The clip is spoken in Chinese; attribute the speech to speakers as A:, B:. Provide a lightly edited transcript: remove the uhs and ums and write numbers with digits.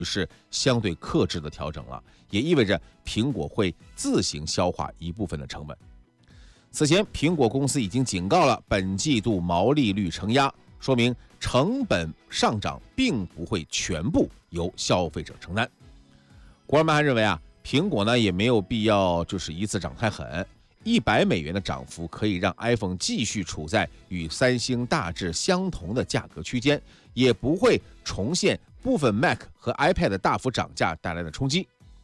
A: 是相对克制的调整了，也意味着苹果会自行消化一部分的成本。此前，苹果公司已经警告了本季度毛利率承压，说明成本上涨并不会全部由消费者承担。古尔曼还认为苹果呢也没有必要就是一次涨太狠，$100的涨幅可以让 iPhone 继续处在与三星大致相同的价格区间，也不会重现部分 Mac 和 iPad 大幅涨价带来的冲击。